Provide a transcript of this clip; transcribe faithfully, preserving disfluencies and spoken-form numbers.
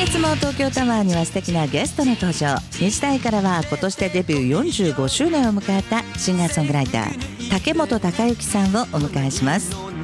月も東京タワーには素敵なゲストの登場。にじ台からは今年でデビューよんじゅうごしゅうねんを迎えたシンガーソングライター竹本孝之さんをお迎えします。